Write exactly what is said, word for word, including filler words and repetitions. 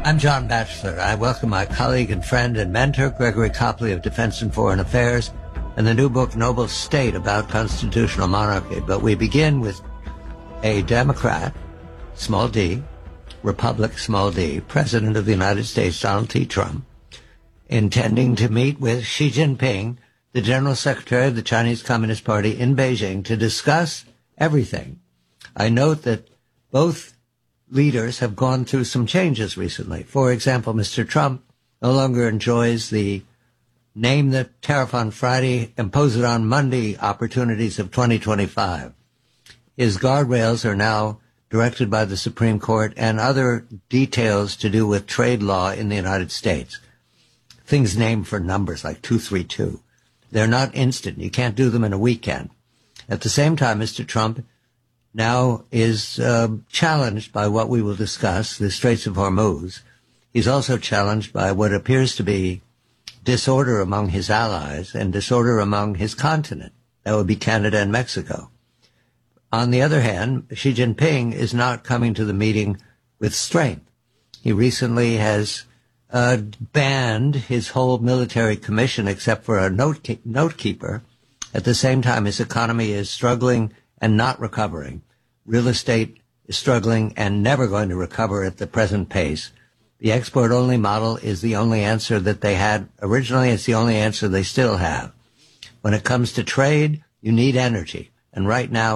I'm John Batchelor. I welcome my colleague and friend and mentor, Gregory Copley of Defense and Foreign Affairs, and the new book, Noble State, about constitutional monarchy. But we begin with a Democrat, small d, Republic, small d, President of the United States, Donald T. Trump, intending to meet with Xi Jinping, the General Secretary of the Chinese Communist Party, in Beijing to discuss everything. I note that both leaders have gone through some changes recently. For example, Mister Trump no longer enjoys the name the tariff on Friday, impose it on Monday opportunities of twenty twenty-five. His guardrails are now directed by the Supreme Court and other details to do with trade law in the United States. Things named for numbers like two three two. They're not instant. You can't do them in a weekend. At the same time, Mister Trump now is uh, challenged by what we will discuss, the Straits of Hormuz. He's also challenged by what appears to be disorder among his allies and disorder among his continent. That would be Canada and Mexico. On the other hand, Xi Jinping is not coming to the meeting with strength. He recently has uh, banned his whole military commission except for a note, ke- note keeper. At the same time, his economy is struggling and not recovering. Real estate is struggling and never going to recover at the present pace. The export-only model is the only answer that they had originally. It's the only answer they still have. When it comes to trade, you need energy. And right now,